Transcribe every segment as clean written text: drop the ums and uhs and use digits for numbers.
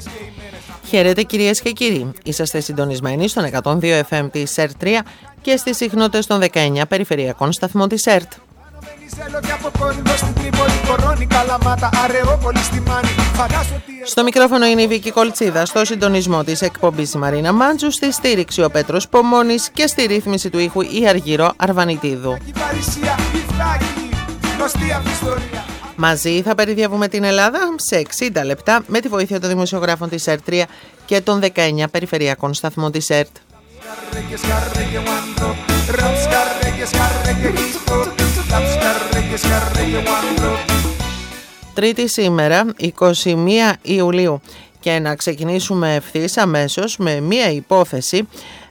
Χαίρετε κυρίες και κύριοι, είσαστε συντονισμένοι στον 102 FM της ΕΡΤ3 και στις συχνότητες των 19 περιφερειακών σταθμών της ΕΡΤ. Στο μικρόφωνο είναι η Βίκη Κολτσίδα, στο συντονισμό της εκπομπής η Μαρίνα Μάντζου, στη στήριξη ο Πέτρος Πομώνης και στη ρύθμιση του ήχου η Αργυρό Αρβανιτίδου. Μαζί θα περιδιαβούμε την Ελλάδα σε 60 λεπτά με τη βοήθεια των δημοσιογράφων της ΕΡΤ3 και των 19 περιφερειακών σταθμών της ΕΡΤ. Τρίτη σήμερα, 21 Ιουλίου, και να ξεκινήσουμε ευθύς αμέσως με μία υπόθεση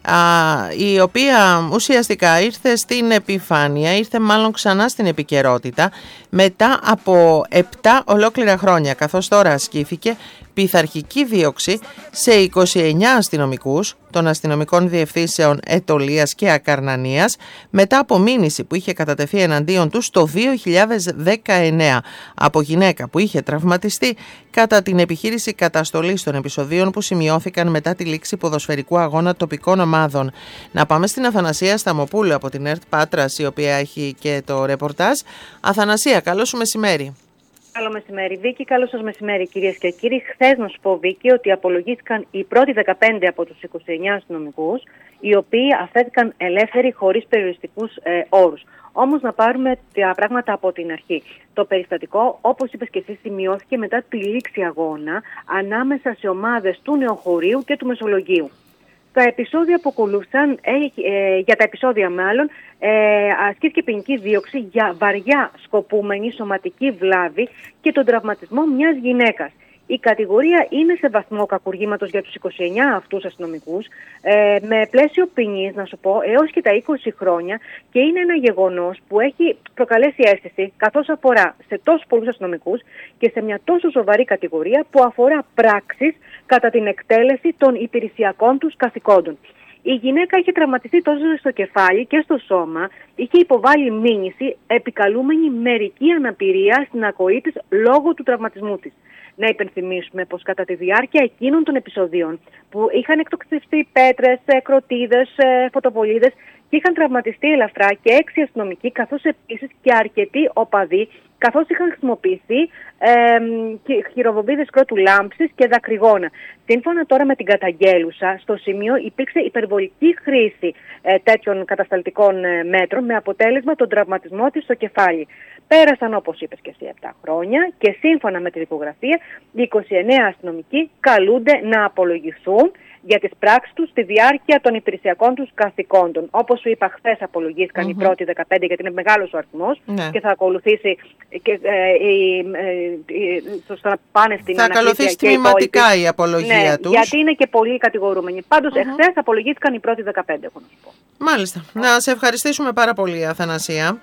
η οποία ουσιαστικά ήρθε στην επιφάνεια, ήρθε μάλλον ξανά στην επικαιρότητα μετά από 7 ολόκληρα χρόνια, καθώς τώρα ασκήθηκε πειθαρχική δίωξη σε 29 αστυνομικούς των αστυνομικών διευθύνσεων Αιτωλείας και Ακαρνανίας μετά από μήνυση που είχε κατατεθεί εναντίον τους το 2019 από γυναίκα που είχε τραυματιστεί κατά την επιχείρηση καταστολής των επεισοδίων που σημειώθηκαν μετά τη λήξη ποδοσφαιρικού αγώνα τοπικών ομάδων. Να πάμε στην Αθανασία Σταμοπούλου από την ΕΡΤ Πάτρας, η οποία έχει και το ρεπορτάζ. Αθανασία, καλό σου μεσημέρι. Καλό μεσημέρι, Βίκη. Καλό σας μεσημέρι, κυρίες και κύριοι. Χθες να σου πω, Βίκη, ότι απολογήθηκαν οι πρώτοι 15 από τους 29 αστυνομικούς, οι οποίοι αφέθηκαν ελεύθεροι χωρίς περιοριστικούς όρους. Όμως να πάρουμε τα πράγματα από την αρχή. Το περιστατικό, όπως είπες και εσύ, σημειώθηκε μετά τη λήξη αγώνα ανάμεσα σε ομάδες του Νεοχωρίου και του Μεσολογγίου. Τα επεισόδια που ακολούθησαν, για τα επεισόδια μάλλον, ασκήθηκε ποινική δίωξη για βαριά σκοπούμενη σωματική βλάβη και τον τραυματισμό μιας γυναίκας. Η κατηγορία είναι σε βαθμό κακουργήματος για τους 29 αυτούς αστυνομικούς, με πλαίσιο ποινής, να σου πω, έως και τα 20 χρόνια, και είναι ένα γεγονός που έχει προκαλέσει αίσθηση, καθώς αφορά σε τόσους πολλούς αστυνομικούς και σε μια τόσο σοβαρή κατηγορία που αφορά πράξεις κατά την εκτέλεση των υπηρεσιακών τους καθηκόντων. Η γυναίκα είχε τραυματιστεί τόσο στο κεφάλι και στο σώμα, είχε υποβάλει μήνυση επικαλούμενη μερική αναπηρία στην ακοή της λόγω του τραυματισμού της. Να υπενθυμίσουμε πως κατά τη διάρκεια εκείνων των επεισοδίων που είχαν εκτοξευστεί πέτρες, κροτίδες, φωτοβολίδες και είχαν τραυματιστεί ελαφρά και 6 αστυνομικοί, καθώς επίσης και αρκετοί οπαδοί, καθώς είχαν χρησιμοποιηθεί χειροβομβίδες κρότου λάμψης και δακρυγόνα. Σύμφωνα τώρα με την καταγγέλουσα, στο σημείο υπήρξε υπερβολική χρήση τέτοιων κατασταλτικών μέτρων με αποτέλεσμα τον τραυματισμό της στο κεφάλι. Πέρασαν, όπως είπες και εσύ, 7 χρόνια και σύμφωνα με τη δικογραφία, οι 29 αστυνομικοί καλούνται να απολογηθούν για τις πράξεις τους στη διάρκεια των υπηρεσιακών τους καθηκόντων. Όπως σου είπα, χθες απολογήθηκαν οι πρώτοι 15, γιατί είναι μεγάλος ο αριθμός, και θα ακολουθήσει και θα πάνε στην ανακρίτεια. Θα ακολουθήσει τμηματικά η απολογία τους. Γιατί είναι και πολλοί κατηγορούμενοι. Πάντως, εχθές απολογήθηκαν οι πρώτοι 15, έχω να σου πω. Μάλιστα. Να σε ευχαριστήσουμε πάρα πολύ, Αθανασία.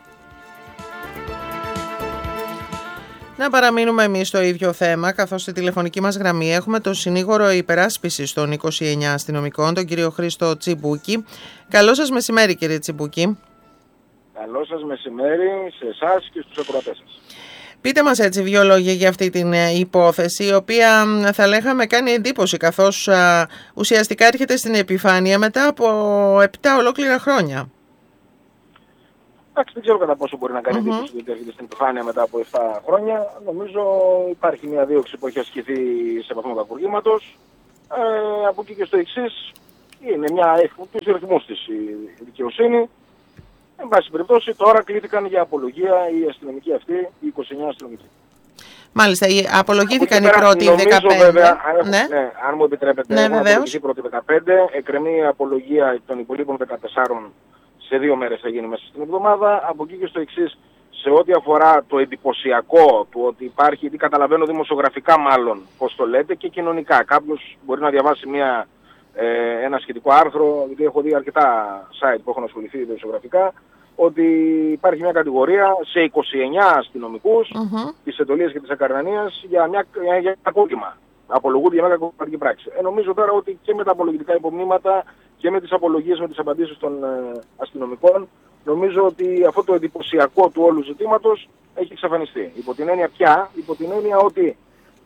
Να παραμείνουμε εμείς στο ίδιο θέμα, καθώς στη τηλεφωνική μας γραμμή έχουμε τον συνήγορο υπεράσπισης των 29 αστυνομικών, τον κύριο Χρήστο Τσιμπούκη. Καλό σας μεσημέρι, κύριε Τσιμπούκη. Καλό σας μεσημέρι σε εσάς και στους ακροατές σας. Πείτε μας έτσι 2 λόγια για αυτή την υπόθεση, η οποία θα λέγαμε κάνει εντύπωση, καθώς ουσιαστικά έρχεται στην επιφάνεια μετά από 7 ολόκληρα χρόνια. Εντάξει, δεν ξέρω κατά πόσο μπορεί να κάνει εντύπωση ότι έρχεται στην επιφάνεια μετά από 7 χρόνια. Νομίζω υπάρχει μια δίωξη που έχει ασκηθεί σε βαθμό κακουργήματος. Από εκεί και στο εξής, είναι τους ρυθμούς της η δικαιοσύνη. Εν πάση περιπτώσει, τώρα κλήθηκαν για απολογία οι αστυνομικοί αυτοί, οι 29 αστυνομικοί. Μάλιστα, απολογήθηκαν οι πρώτοι 15. Βέβαια, αν μου επιτρέπετε, απολογηθεί οι πρώτοι 15, εκκρεμεί η απολογία των υπολείπων 14. Σε 2 μέρες θα γίνει μέσα στην εβδομάδα. Από εκεί και στο εξής, σε ό,τι αφορά το εντυπωσιακό του ότι υπάρχει, γιατί καταλαβαίνω δημοσιογραφικά μάλλον πώς το λέτε, και κοινωνικά. Κάποιος μπορεί να διαβάσει ένα σχετικό άρθρο, γιατί έχω δει αρκετά site που έχουν ασχοληθεί δημοσιογραφικά, ότι υπάρχει μια κατηγορία σε 29 αστυνομικούς της Αιτωλείας και της Ακαρνανίας για ένα κόκκιμα. Απολογούνται για μια κακοποιητική πράξη. Νομίζω τώρα ότι και με τα απολογητικά υπομνήματα και με τις απολογίες, με τις απαντήσεις των αστυνομικών, νομίζω ότι αυτό το εντυπωσιακό του όλου ζητήματος έχει εξαφανιστεί. Υπό την έννοια ότι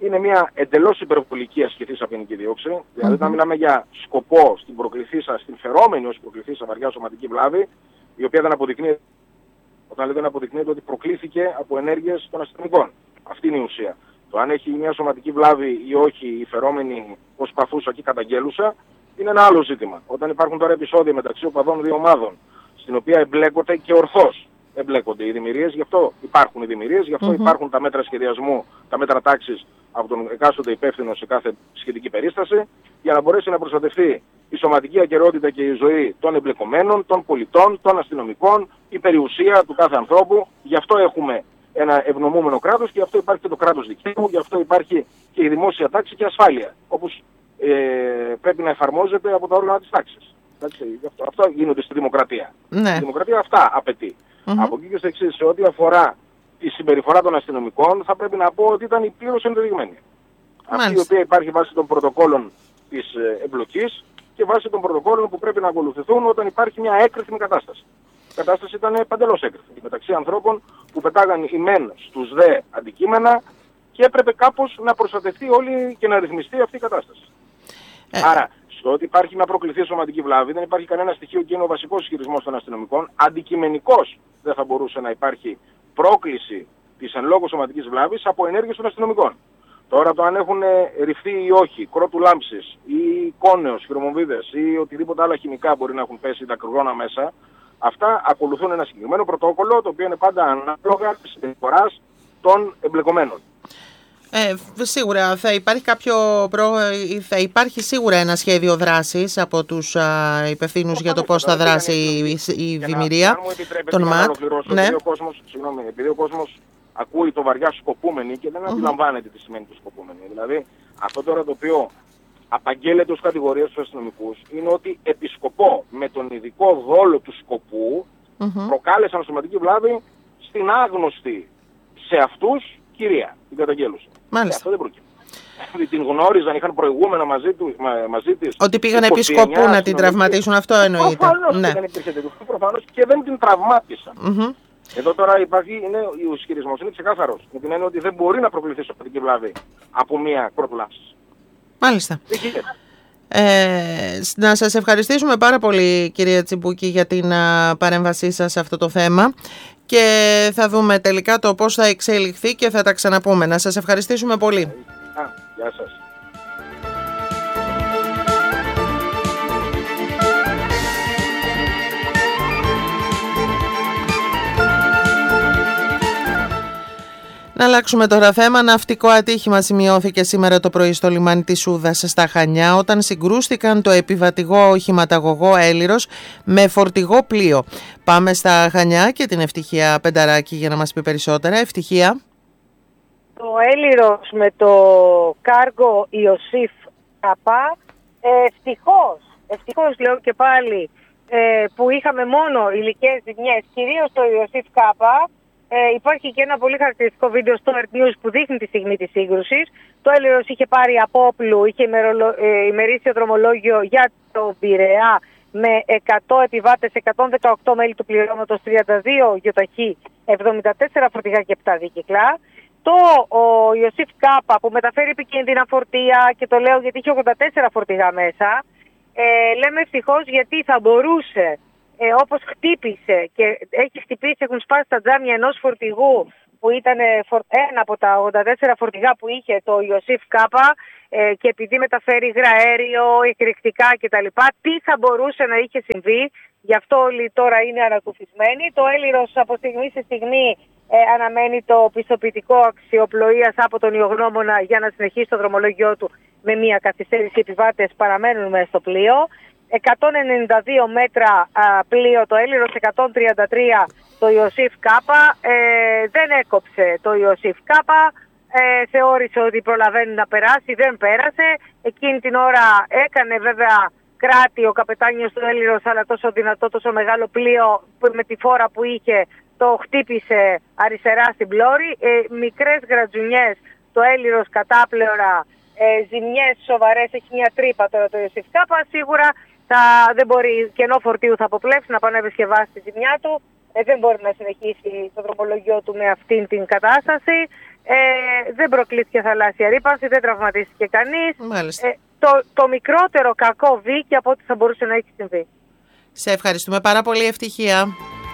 είναι μια εντελώς υπερβολική ασκηθής ποινική δίωξη. Δηλαδή, όταν μιλάμε για σκοπό στην προκληθήσα, στην φερόμενη ως προκληθήσα βαριά σωματική βλάβη, η οποία δεν αποδεικνύεται, όταν λέει δεν αποδεικνύεται ότι προκλήθηκε από ενέργειες των αστυνομικών. Αυτή είναι η ουσία. Το αν έχει μια σωματική βλάβη ή όχι η φερόμενη ως παθούσα και καταγγέλουσα είναι ένα άλλο ζήτημα. Όταν υπάρχουν τώρα επεισόδια μεταξύ οπαδών δύο ομάδων, στην οποία εμπλέκονται και ορθώς εμπλέκονται οι δημιουργίες, γι' αυτό υπάρχουν οι δημιουργίες, γι' αυτό υπάρχουν τα μέτρα σχεδιασμού, τα μέτρα τάξης από τον εκάστοτε υπεύθυνο σε κάθε σχετική περίσταση, για να μπορέσει να προστατευτεί η σωματική ακεραιότητα και η ζωή των εμπλεκομένων, των πολιτών, των αστυνομικών, η περιουσία του κάθε ανθρώπου. Γι' αυτό έχουμε ένα ευνομούμενο κράτος και γι' αυτό υπάρχει και το κράτος δικαίου, γι' αυτό υπάρχει και η δημόσια τάξη και ασφάλεια, όπως πρέπει να εφαρμόζεται από τα όργανα της τάξης. Αυτό γίνονται στη δημοκρατία. Ναι. Η δημοκρατία αυτά απαιτεί. Από εκεί και στο εξής, σε ό,τι αφορά τη συμπεριφορά των αστυνομικών, θα πρέπει να πω ότι ήταν πλήρως ενδεδειγμένη. Αυτή η οποία υπάρχει βάσει των πρωτοκόλων της εμπλοκής και βάσει των πρωτοκόλων που πρέπει να ακολουθηθούν όταν υπάρχει μια έκρηθμη κατάσταση. Η κατάσταση ήταν παντελώς έκρηθμη μεταξύ ανθρώπων που πετάγαν οι μεν στους δε αντικείμενα και έπρεπε κάπως να προστατευτεί όλη και να ρυθμιστεί αυτή η κατάσταση. Άρα, στο ότι υπάρχει μια προκληθή σωματική βλάβη, δεν υπάρχει κανένα στοιχείο και είναι ο βασικός ισχυρισμός των αστυνομικών. Αντικειμενικώς δεν θα μπορούσε να υπάρχει πρόκληση της εν λόγω σωματικής βλάβης από ενέργειες των αστυνομικών. Τώρα το αν έχουν ρηφθεί ή όχι, κρότου λάμψης ή κόνεος, χειρομοβίδες ή οτιδήποτε άλλα χημικά μπορεί να έχουν πέσει τα κρυγόνα μέσα, αυτά ακολουθούν ένα συγκεκριμένο πρωτόκολλο το οποίο είναι πάντα ανάλογα της συμπεριφοράς των εμπλεκομένων. Σίγουρα θα υπάρχει σίγουρα ένα σχέδιο δράσης από τους υπευθύνους για το πώς θα δράσει η δημιουργία των ΜΑΤ. Ναι. Επειδή ο κόσμος ακούει το βαριά σκοπούμενη και δεν αντιλαμβάνεται τι σημαίνει το σκοπούμενη. Δηλαδή, αυτό τώρα το οποίο απαγγέλλεται ως κατηγορία στους αστυνομικούς είναι ότι επισκοπώ με τον ειδικό δόλο του σκοπού προκάλεσαν σωματική βλάβη στην άγνωστη σε αυτούς κυρία, την καταγγέλουσα. Αυτό δεν προκύπτει. Την γνώριζαν, είχαν προηγούμενα μαζί της. Ότι πήγαν επί σκοπού να την τραυματίσουν, αυτό εννοείται. Προφανώς δεν υπήρχε τέτοιο, προφανώς και δεν την τραυμάτισαν. Εδώ τώρα ο ισχυρισμός είναι ξεκάθαρος. Με την έννοια ότι δεν μπορεί να προκληθεί σωματική βλάβη από μία κρότου λάμψης. Μάλιστα. Να σας ευχαριστήσουμε πάρα πολύ, κυρία Τσιμπούκη, για την παρέμβασή σας σε αυτό το θέμα και θα δούμε τελικά το πώς θα εξελιχθεί και θα τα ξαναπούμε. Να σας ευχαριστήσουμε πολύ. Γεια σας. Να αλλάξουμε τώρα θέμα. Ναυτικό ατύχημα σημειώθηκε σήμερα το πρωί στο λιμάνι της Σούδας στα Χανιά όταν συγκρούστηκαν το επιβατηγό οχηματαγωγό Έλυρος με φορτηγό πλοίο. Πάμε στα Χανιά και την Ευτυχία Πενταράκη για να μας πει περισσότερα. Ευτυχία. Το Έλυρος με το κάργο Ιωσήφ Καπά, ευτυχώς λέω και πάλι, που είχαμε μόνο υλικές ζημιές, κυρίως το Ιωσήφ Καπά. Υπάρχει και ένα πολύ χαρακτηριστικό βίντεο στο Earth News που δείχνει τη στιγμή της σύγκρουσης. Το Έλυρος είχε πάρει από όπλου, είχε ημερήσιο δρομολόγιο για το Πειραιά με 100 επιβάτες, 118 μέλη του πληρώματος, 32 γεωταχή, 74 φορτηγά και 7 δίκυκλα. Ο Ιωσήφ Κάπα που μεταφέρει επικίνδυνα φορτία, και το λέω γιατί είχε 84 φορτηγά μέσα, λέμε ευτυχώς γιατί θα μπορούσε, όπως χτύπησε και έχει χτυπήσει, έχουν σπάσει τα τζάμια ενός φορτηγού που ήταν ένα από τα 84 φορτηγά που είχε το Ιωσήφ Κάπα, και επειδή μεταφέρει υγραέριο, εκρηκτικά κτλ. Τι θα μπορούσε να είχε συμβεί, γι' αυτό όλοι τώρα είναι ανακουφισμένοι. Το Έλυρος από στιγμή σε στιγμή αναμένει το πιστοποιητικό αξιοπλοείας από τον ιογνώμονα για να συνεχίσει το δρομολόγιο του με μια καθυστέρηση. Οι επιβάτες παραμένουν μέσα στο πλοίο. 192 μέτρα πλοίο το Έλυρος, 133 το Ιωσήφ Κάπα. Δεν έκοψε το Ιωσήφ Κάπα. Θεώρησε ότι προλαβαίνει να περάσει, δεν πέρασε. Εκείνη την ώρα έκανε βέβαια κράτη ο καπετάνιος του Έλυρος, αλλά τόσο δυνατό, τόσο μεγάλο πλοίο με τη φόρα που είχε το χτύπησε αριστερά στην πλώρη. Μικρές γρατζουνιές το Έλυρος κατάπλευρα, ζημιές σοβαρές, έχει μια τρύπα τώρα το Ιωσήφ Κάπα. Σίγουρα δεν μπορεί, κενό φορτίου θα αποπλέψει, να πάει να επισκευάσει τη ζημιά του. Δεν μπορεί να συνεχίσει το δρομολογιό του με αυτήν την κατάσταση. δεν προκλήθηκε θαλάσσια ρύπανση, δεν τραυματίστηκε κανείς. Το μικρότερο κακό βγήκε από ό,τι θα μπορούσε να έχει συμβεί. Σε ευχαριστούμε πάρα πολύ, ευτυχία.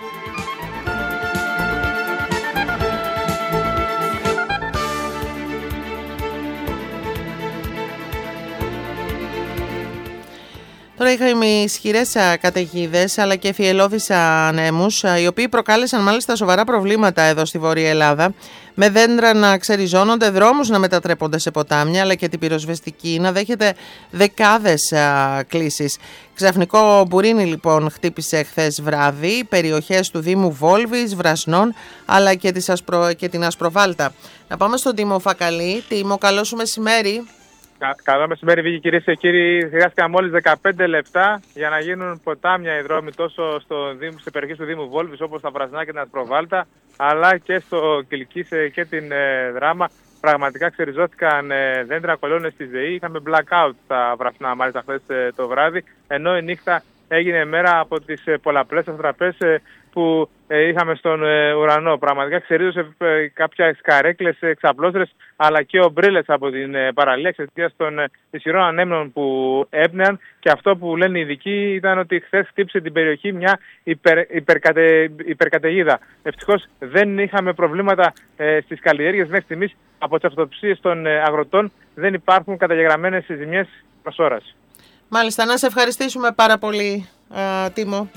Τώρα είχαμε ισχυρές καταιγίδες αλλά και φιελώδεις ανέμους, οι οποίοι προκάλεσαν μάλιστα σοβαρά προβλήματα εδώ στη Βόρεια Ελλάδα, με δέντρα να ξεριζώνονται, δρόμους να μετατρέπονται σε ποτάμια, αλλά και την πυροσβεστική να δέχεται δεκάδες κλήσεις. Ξαφνικό μπουρίνι λοιπόν χτύπησε χθες βράδυ περιοχές του Δήμου Βόλβης, Βρασνών, αλλά και την Ασπροβάλτα. Να πάμε στον Τίμο Φακαλή. Τίμο, καλό σου μεσημέρι. Καλό μεσημέρι, Βίκη, κυρίες και κύριοι. Χρειάστηκαν μόλις 15 λεπτά για να γίνουν ποτάμια οι δρόμοι τόσο σε περιοχές του Δήμου Βόλβης, όπως τα Βρασνά και την Ασπροβάλτα, αλλά και στο Κιλκίσε και την Δράμα. Πραγματικά ξεριζώθηκαν δέντρα, κολόνες στη ΔΕΗ. Είχαμε blackout στα Βρασνά μάλιστα χθες το βράδυ, ενώ η νύχτα έγινε μέρα από τις πολλαπλές αστραπές που είχαμε στον ουρανό. Πραγματικά ξερίζωσε κάποιες καρέκλες, εξαπλώστρες, αλλά και ομπρέλες από την παραλία εξαιτίας των ισχυρών ανέμων που έπνεαν, και αυτό που λένε οι ειδικοί ήταν ότι χθες χτύπησε την περιοχή μια υπερκαταιγίδα. Ευτυχώς δεν είχαμε προβλήματα στις καλλιέργειες μέχρι στιγμής. Από τις αυτοψίες των αγροτών δεν υπάρχουν καταγεγραμμένες ζημιές προς ώρας. Μάλιστα, να σε ευχαριστήσουμε πάρα πολύ, Τίμο.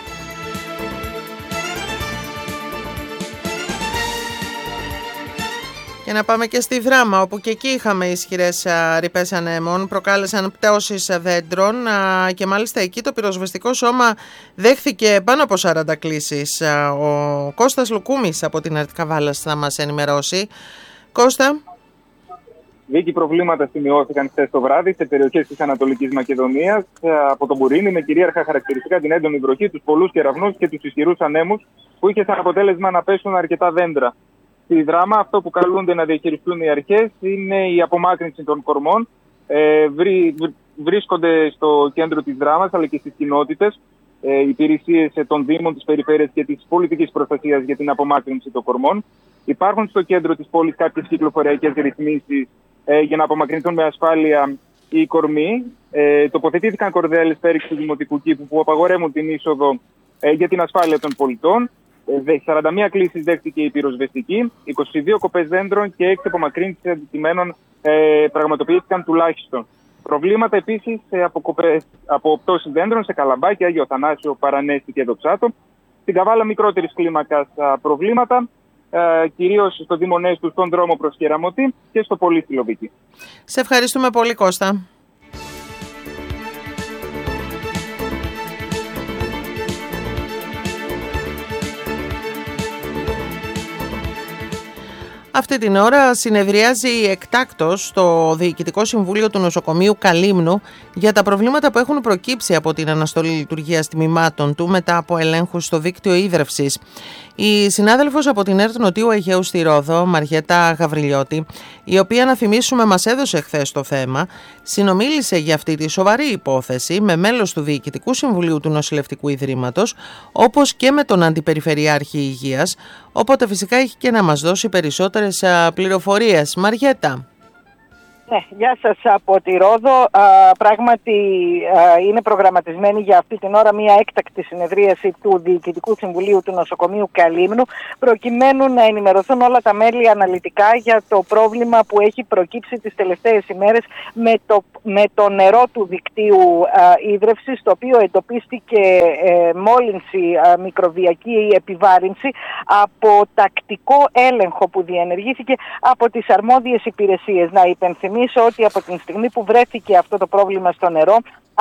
Και να πάμε και στη Δράμα, όπου και εκεί είχαμε ισχυρές ρηπές ανέμων, προκάλεσαν πτώσεις δέντρων και μάλιστα εκεί το πυροσβεστικό σώμα δέχθηκε πάνω από 40 κλήσεις. Ο Κώστας Λουκούμης από την Αρτικά Βάλας θα μας ενημερώσει. Κώστα. Βίκη, προβλήματα σημειώθηκαν χθες το βράδυ σε περιοχές της Ανατολικής Μακεδονίας από τον Μπουρίνι, με κυρίαρχα χαρακτηριστικά την έντονη βροχή, τους πολλούς κεραυνούς και τους ισχυρούς ανέμους, που είχε σαν αποτέλεσμα να πέσουν αρκετά δέντρα. Στη Δράμα αυτό που καλούνται να διαχειριστούν οι αρχές είναι η απομάκρυνση των κορμών. Βρίσκονται στο κέντρο της Δράμας αλλά και στις κοινότητες υπηρεσίες των Δήμων, της Περιφέρειας και της Πολιτικής Προστασίας για την απομάκρυνση των κορμών. Υπάρχουν στο κέντρο της πόλης κάποιες κυκλοφοριακές ρυθμίσεις για να απομακρυνθούν με ασφάλεια οι κορμοί. Τοποθετήθηκαν κορδέλες πέριξ του Δημοτικού Κήπου που απαγορεύουν την είσοδο για την ασφάλεια των πολιτών. 41 κλήσεις δέχτηκε η πυροσβεστική, 22 κοπές δέντρων και 6 απομακρύνσεις αντικειμένων πραγματοποιήθηκαν τουλάχιστον. Προβλήματα επίσης από πτώσεις δέντρων σε Καλαμπάκη, Άγιο Θανάσιο, Παρανέστη και Δοξάτο. Στην Καβάλα μικρότερης κλίμακας προβλήματα, κυρίως στο Δήμο Νέστου, στον δρόμο προς Κεραμωτή και στο Πολύστηλο, Βίκη. Σε ευχαριστούμε πολύ, Κώστα. Αυτή την ώρα συνεδριάζει εκτάκτως το Διοικητικό Συμβούλιο του Νοσοκομείου Καλύμνου για τα προβλήματα που έχουν προκύψει από την αναστολή λειτουργίας τμήματων του μετά από ελέγχους στο δίκτυο ίδρευσης. Η συνάδελφος από την ΕΡΤ Νοτιού Αιγαίου στη Ρόδο, Μαριέτα Γαβριλιώτη, η οποία, να θυμίσουμε, μας έδωσε χθες το θέμα, συνομίλησε για αυτή τη σοβαρή υπόθεση με μέλος του Διοικητικού Συμβουλίου του Νοσηλευτικού Ιδρύματος, όπως και με τον Αντιπεριφερειάρχη Υγείας, οπότε φυσικά έχει και να μας δώσει περισσότερες πληροφορίες. Μαριέτα. Ναι, γεια σας από τη Ρόδο. Πράγματι είναι προγραμματισμένη για αυτή την ώρα μια έκτακτη συνεδρίαση του Διοικητικού Συμβουλίου του Νοσοκομείου Καλύμνου, προκειμένου να ενημερωθούν όλα τα μέλη αναλυτικά για το πρόβλημα που έχει προκύψει τις τελευταίες ημέρες με το νερό του δικτύου ίδρευσης, το οποίο εντοπίστηκε μόλυνση, μικροβιακή επιβάρυνση από τακτικό έλεγχο που διενεργήθηκε από τις αρμόδιες υπηρεσίες. Να υπενθυμίσω ότι από την στιγμή που βρέθηκε αυτό το πρόβλημα στο νερό,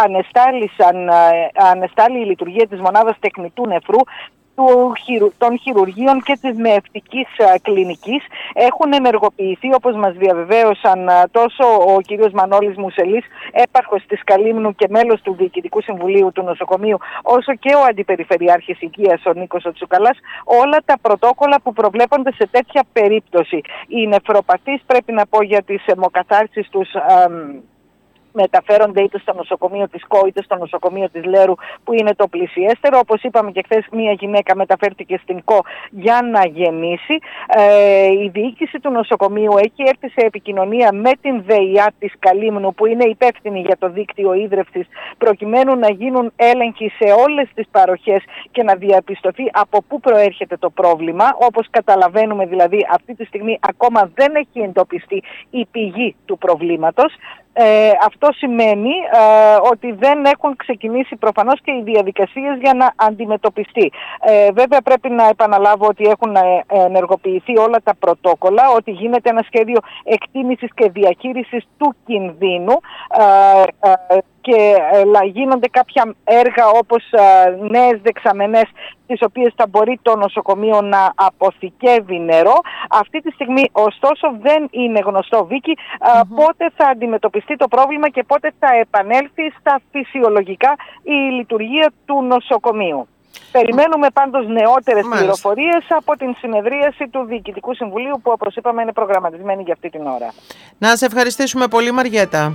ανεστάλλει η λειτουργία της μονάδας τεκνητού νεφρού, των χειρουργείων και της μεευτικής κλινικής. Έχουν ενεργοποιηθεί, όπως μας διαβεβαίωσαν τόσο ο κ. Μανώλης Μουσελής, έπαρχος της Καλύμνου και μέλος του Διοικητικού Συμβουλίου του Νοσοκομείου, όσο και ο Αντιπεριφερειάρχης Υγείας, ο Νίκος ο Τσουκαλάς, όλα τα πρωτόκολλα που προβλέπονται σε τέτοια περίπτωση. Οι νεφροπαθείς, πρέπει να πω για τις αιμοκαθάρσεις τους, μεταφέρονται είτε στο νοσοκομείο της ΚΟ είτε στο νοσοκομείο της Λέρου, που είναι το πλησιέστερο. Όπως είπαμε και χθες, μία γυναίκα μεταφέρθηκε στην ΚΟ για να γεννήσει. Η διοίκηση του νοσοκομείου έχει έρθει σε επικοινωνία με την ΔΕΙΑ της Καλύμνου, που είναι υπεύθυνη για το δίκτυο ίδρευσης, προκειμένου να γίνουν έλεγχοι σε όλες τις παροχές και να διαπιστωθεί από πού προέρχεται το πρόβλημα. Όπως καταλαβαίνουμε, δηλαδή, αυτή τη στιγμή ακόμα δεν έχει εντοπιστεί η πηγή του προβλήματος. Αυτό σημαίνει ότι δεν έχουν ξεκινήσει προφανώς και οι διαδικασίες για να αντιμετωπιστεί. Βέβαια πρέπει να επαναλάβω ότι έχουν ενεργοποιηθεί όλα τα πρωτόκολλα, ότι γίνεται ένα σχέδιο εκτίμησης και διαχείρισης του κινδύνου και γίνονται κάποια έργα όπως νέες δεξαμενές, τις οποίες θα μπορεί το νοσοκομείο να αποθηκεύει νερό. Αυτή τη στιγμή ωστόσο δεν είναι γνωστό, Βίκη, πότε θα αντιμετωπιστεί το πρόβλημα και πότε θα επανέλθει στα φυσιολογικά η λειτουργία του νοσοκομείου. Περιμένουμε πάντως νεότερες πληροφορίες από την συνεδρίαση του Διοικητικού Συμβουλίου, που όπως είπαμε είναι προγραμματισμένη για αυτή την ώρα. Να σε ευχαριστήσουμε πολύ, Μαριέτα.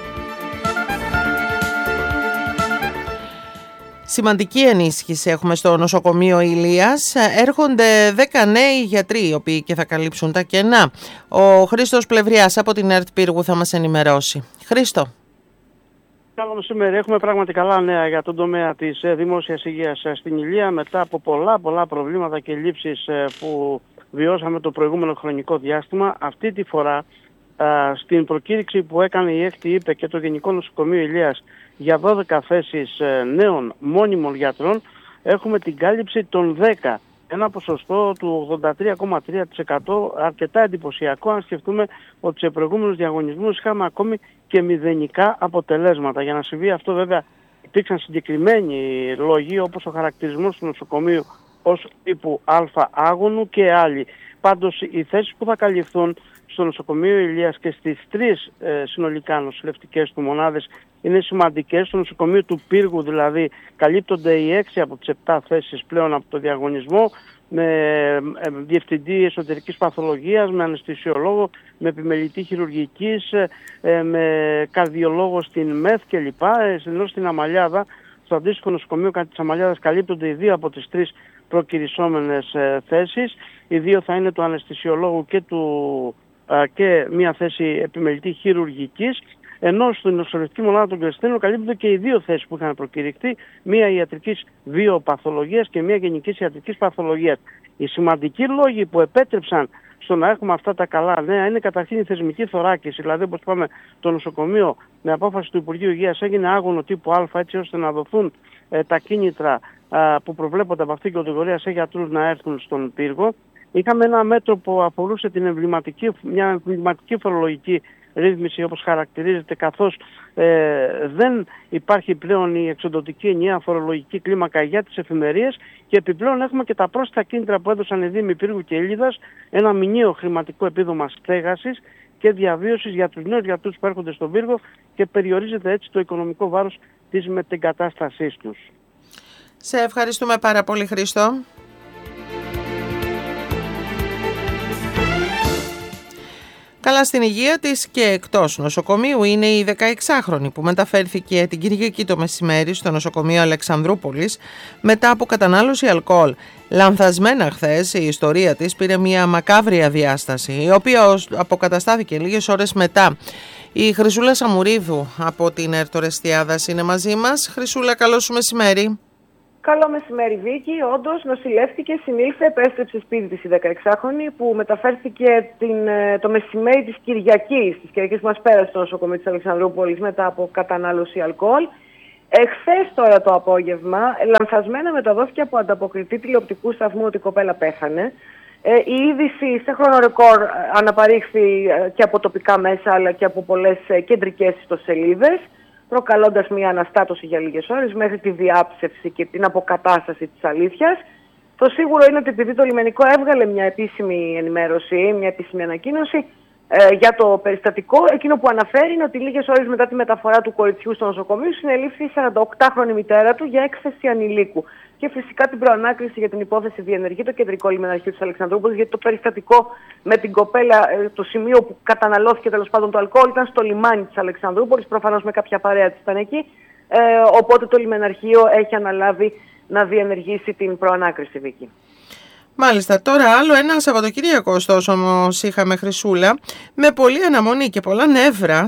Σημαντική ενίσχυση έχουμε στο νοσοκομείο Ηλίας. Έρχονται 10 νέοι γιατροί, οι οποίοι και θα καλύψουν τα κενά. Ο Χρήστος Πλευριάς από την ΕΡΤ Πύργου θα μας ενημερώσει. Χρήστο. Καλό μεσημέρι. Έχουμε πράγματι καλά νέα για τον τομέα της δημόσιας υγείας στην Ηλία, μετά από πολλά προβλήματα και λήψεις που βιώσαμε το προηγούμενο χρονικό διάστημα. Αυτή τη φορά, στην προκήρυξη που έκανε η ΕΚΤ και το Γενικό Νοσοκομείο Ηλίας για 12 θέσεις νέων μόνιμων γιατρών, έχουμε την κάλυψη των 10. Ένα ποσοστό του 83,3%, αρκετά εντυπωσιακό αν σκεφτούμε ότι σε προηγούμενους διαγωνισμούς είχαμε ακόμη και μηδενικά αποτελέσματα. Για να συμβεί αυτό, βέβαια, υπήρξαν συγκεκριμένοι λόγοι, όπως ο χαρακτηρισμός του νοσοκομείου ως τύπου Α άγωνου και άλλοι. Πάντως οι θέσεις που θα καλυφθούν στο νοσοκομείο Ηλίας και στις 3 συνολικά νοσηλευτικές του μονάδες είναι σημαντικές. Στο νοσοκομείο του Πύργου δηλαδή καλύπτονται οι 6 από τις 7 θέσεις πλέον από το διαγωνισμό, με διευθυντή εσωτερικής παθολογίας, με αναισθησιολόγο, με επιμελητή χειρουργικής, με καρδιολόγο στην ΜΕΘ κλπ. Ενώ στην Αμαλιάδα, στο αντίστοιχο νοσοκομείο της Αμαλιάδας, καλύπτονται οι 2 από τις 3 προκυρισόμενες θέσεις. Οι 2 θα είναι του αναισθησιολόγου και μια θέση επιμελητή χειρουργικής, ενώ στην νοσηλευτική μονάδα των Κρεστίνων καλύπτονται και οι 2 θέσεις που είχαν προκηρυχθεί, μία ιατρικής βιοπαθολογίας και μία γενικής ιατρικής παθολογίας. Οι σημαντικοί λόγοι που επέτρεψαν στο να έχουμε αυτά τα καλά νέα είναι καταρχήν η θεσμική θωράκιση. Δηλαδή, όπως είπαμε, το νοσοκομείο με απόφαση του Υπουργείου Υγείας έγινε άγωνο τύπου Α, έτσι ώστε να δοθούν τα κίνητρα που προβλέπονται από αυτήν την κατηγορία σε γιατρούς να έρθουν στον Πύργο. Είχαμε ένα μέτρο που αφορούσε μια εμβληματική φορολογική ρύθμιση, όπως χαρακτηρίζεται, καθώς δεν υπάρχει πλέον η εξοδοτική ενιαία φορολογική κλίμακα για τις εφημερίες, και επιπλέον έχουμε και τα πρόσθετα κίνητρα που έδωσαν οι Δήμοι Πύργου και Ήλιδας, ένα μηνιαίο χρηματικό επίδομα στέγασης και διαβίωσης για τους νέους γιατρούς που έρχονται στον Πύργο, και περιορίζεται έτσι το οικονομικό βάρος της μετεγκατάστασής τους. Σε ευχαριστούμε πάρα πολύ, Χρήστο. Καλά στην υγεία της και εκτός νοσοκομείου είναι η 16χρονη που μεταφέρθηκε την Κυριακή το μεσημέρι στο νοσοκομείο Αλεξανδρούπολης μετά από κατανάλωση αλκοόλ. Λανθασμένα χθες η ιστορία της πήρε μια μακάβρια διάσταση, η οποία αποκαταστάθηκε λίγες ώρες μετά. Η Χρυσούλα Σαμουρίδου από την ΕΡΤ Ορεστιάδας είναι μαζί μας. Χρυσούλα, καλό σου μεσημέρι. Καλό μεσημέρι, Βίκη. Όντως νοσηλεύτηκε, συνήλθε, επέστρεψε σπίτι της η 16χρονη που μεταφέρθηκε το μεσημέρι της Κυριακής που μας πέρασε στο νοσοκομείο της Αλεξανδρούπολης μετά από κατανάλωση αλκοόλ. Εχθές τώρα το απόγευμα, λανθασμένα μεταδόθηκε από ανταποκριτή τηλεοπτικού σταθμού ότι η κοπέλα πέθανε. Η είδηση σε χρόνο ρεκόρ αναπαρήχθη και από τοπικά μέσα αλλά και από πολλές κεντρικές ιστοσελίδες, προκαλώντας μια αναστάτωση για λίγες ώρες μέχρι τη διάψευση και την αποκατάσταση της αλήθειας. Το σίγουρο είναι ότι επειδή το λιμενικό έβγαλε μια επίσημη ενημέρωση, μια επίσημη ανακοίνωση, για το περιστατικό. Εκείνο που αναφέρει είναι ότι λίγες ώρες μετά τη μεταφορά του κοριτσιού στο νοσοκομείο συνελήφθη η 48χρονη μητέρα του για έκθεση ανηλίκου. Και φυσικά την προανάκριση για την υπόθεση διενεργεί το Κεντρικό Λιμεναρχείο της Αλεξανδρούπολης, γιατί το περιστατικό με την κοπέλα, το σημείο που καταναλώθηκε τέλος πάντων το αλκοόλ, ήταν στο λιμάνι της Αλεξανδρούπολης, προφανώς με κάποια παρέα της ήταν εκεί. Οπότε το Λιμεναρχείο έχει αναλάβει να διενεργήσει την προανάκριση, Βίκη. Μάλιστα. Τώρα άλλο ένα Σαββατοκύριακο ωστόσο όμως είχαμε, Χρυσούλα, με πολλή αναμονή και πολλά νεύρα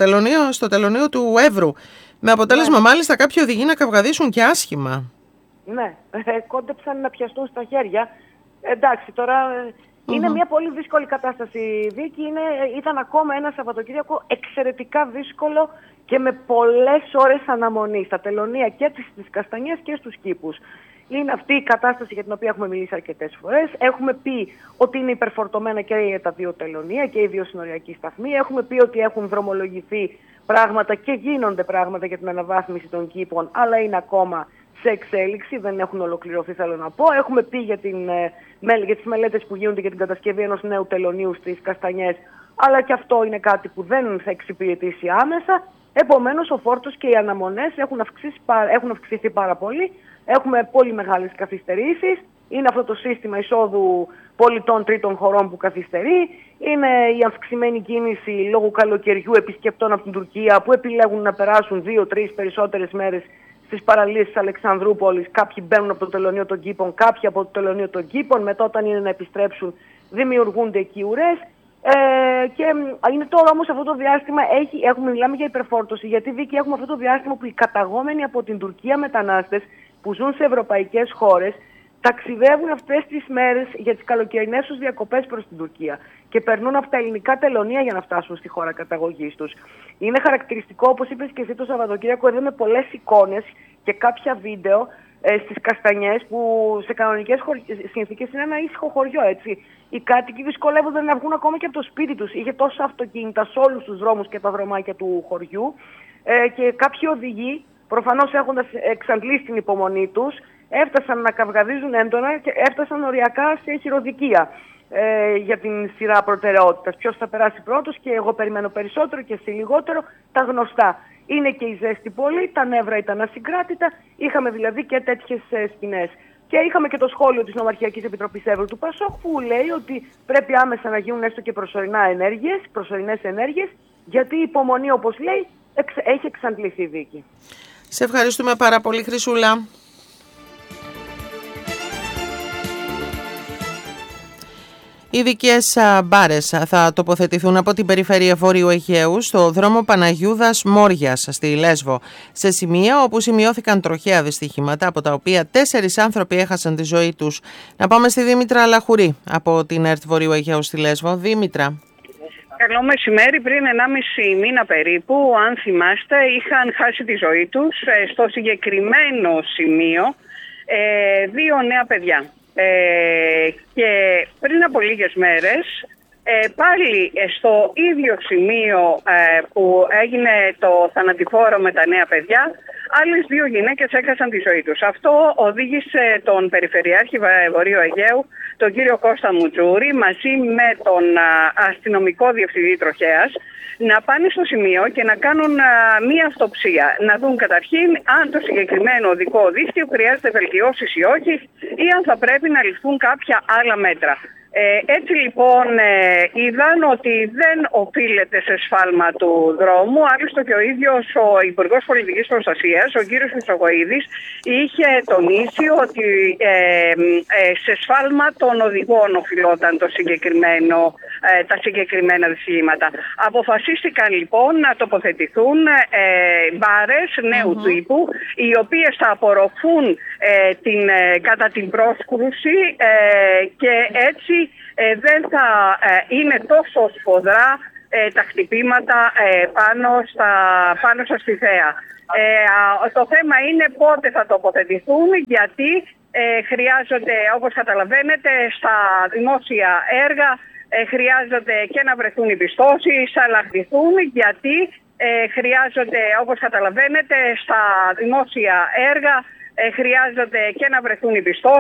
στο τελωνείο του Εύρου. Με αποτέλεσμα μάλιστα κάποιοι οδηγοί να καυγαδίσουν και άσχημα. Ναι, κόντεψαν να πιαστούν στα χέρια. Εντάξει, τώρα είναι μια πολύ δύσκολη κατάσταση, Βίκη. Ήταν ακόμα ένα Σαββατοκύριακο εξαιρετικά δύσκολο και με πολλές ώρες αναμονή στα τελωνεία και στις Καστανιές και στους κήπους. Είναι αυτή η κατάσταση για την οποία έχουμε μιλήσει αρκετές φορές. Έχουμε πει ότι είναι υπερφορτωμένα και τα δύο τελωνεία και οι δύο συνοριακοί σταθμοί. Έχουμε πει ότι έχουν δρομολογηθεί πράγματα και γίνονται πράγματα για την αναβάθμιση των κήπων, αλλά είναι ακόμα σε εξέλιξη, δεν έχουν ολοκληρωθεί, θέλω να πω. Έχουμε πει για τις μελέτες που γίνονται για την κατασκευή ενός νέου τελωνείου στις Καστανιές, αλλά και αυτό είναι κάτι που δεν θα εξυπηρετήσει άμεσα. Επομένως, ο φόρτος και οι αναμονές έχουν αυξηθεί πάρα πολύ. Έχουμε πολύ μεγάλες καθυστερήσεις. Είναι αυτό το σύστημα εισόδου πολιτών τρίτων χωρών που καθυστερεί. Είναι η αυξημένη κίνηση λόγω καλοκαιριού επισκεπτών από την Τουρκία που επιλέγουν να περάσουν 2-3 περισσότερες μέρες στις παραλίες της Αλεξανδρούπολης. Κάποιοι μπαίνουν από το τελωνείο των κήπων, κάποιοι από το τελωνείο των κήπων. Μετά, όταν είναι να επιστρέψουν, δημιουργούνται εκεί ουρές. Και είναι τώρα όμως αυτό το διάστημα, μιλάμε για υπερφόρτωση, γιατί Βίκη, έχουμε αυτό το διάστημα που οι καταγόμενοι από την Τουρκία μετανάστες που ζουν σε ευρωπαϊκές χώρες ταξιδεύουν αυτές τις μέρες για τις καλοκαιρινές τους διακοπές προς την Τουρκία και περνούν από τα ελληνικά τελωνεία για να φτάσουν στη χώρα καταγωγής τους. Είναι χαρακτηριστικό, όπως είπες και εσύ το Σαββατοκύριακο, εδώ με πολλές εικόνες και κάποια βίντεο στις Καστανιές, που σε κανονικές συνθήκες είναι ένα ήσυχο χωριό, έτσι. Οι κάτοικοι δυσκολεύονται να βγουν ακόμα και από το σπίτι τους. Είχε τόσα αυτοκίνητα σε όλους τους δρόμους και τα δρομάκια του χωριού και κάποιοι οδηγοί, προφανώς έχοντας εξαντλήσει την υπομονή τους, έφτασαν να καυγαδίζουν έντονα και έφτασαν οριακά σε χειροδικία για την σειρά προτεραιότητας. Ποιος θα περάσει πρώτος και εγώ περιμένω περισσότερο και εσύ λιγότερο, τα γνωστά. Είναι και η ζέστη πολύ, τα νεύρα ήταν ασυγκράτητα, είχαμε δηλαδή και τέτοιες σκηνές. Και είχαμε και το σχόλιο της Νομαρχιακής Επιτροπής Εύρου του ΠΑΣΟΚ που λέει ότι πρέπει άμεσα να γίνουν έστω και προσωρινές ενέργειες, γιατί η υπομονή, όπως λέει, έχει εξαντληθεί, Βίκη. Σε ευχαριστούμε πάρα πολύ, Χρυσούλα. Ειδικές μπάρες θα τοποθετηθούν από την περιφέρεια Βορείου Αιγαίου στο δρόμο Παναγιούδας Μόριας στη Λέσβο, σε σημεία όπου σημειώθηκαν τροχαία δυστυχήματα, από τα οποία 4 άνθρωποι έχασαν τη ζωή τους. Να πάμε στη Δήμητρα Λαχουρή από την ΕΡΤ Βορείου Αιγαίου στη Λέσβο. Δήμητρα. Καλό μεσημέρι. Πριν 1,5 μήνα περίπου, αν θυμάστε, είχαν χάσει τη ζωή τους στο συγκεκριμένο σημείο 2 νέα παιδιά. Και πριν από λίγες μέρες, πάλι στο ίδιο σημείο που έγινε το θανατηφόρο με τα νέα παιδιά, άλλες 2 γυναίκες έχασαν τη ζωή τους. Αυτό οδήγησε τον Περιφερειάρχη Βορείου Αιγαίου, τον κύριο Κώστα Μουτζούρη, μαζί με τον αστυνομικό διευθυντή τροχέας, να πάνε στο σημείο και να κάνουν μία αυτοψία. Να δουν καταρχήν αν το συγκεκριμένο οδικό δίκτυο χρειάζεται βελτιώσεις ή όχι, ή αν θα πρέπει να ληφθούν κάποια άλλα μέτρα. Έτσι λοιπόν είδαν ότι δεν οφείλεται σε σφάλμα του δρόμου. Άλλωστε και ο ίδιος ο Υπουργός Πολιτικής Προστασίας, ο κύριος Μητσογοίδης, είχε τονίσει ότι σε σφάλμα των οδηγών οφειλόταν τα συγκεκριμένα δυστυχήματα. Αποφασίστηκαν λοιπόν να τοποθετηθούν μπάρες νέου τύπου, οι οποίες θα απορροφούν κατά την πρόσκρουση και έτσι δεν θα είναι τόσο σφοδρά τα χτυπήματα πάνω στα σπιθαία. Το θέμα είναι πότε θα τοποθετηθούν, γιατί χρειάζονται, όπως καταλαβαίνετε, στα δημόσια έργα χρειάζονται και να βρεθούν οι πιστώσεις, αλλά γιατί χρειάζονται, όπως καταλαβαίνετε, στα δημόσια έργα χρειάζονται και να βρεθούν οι πιστώσεις.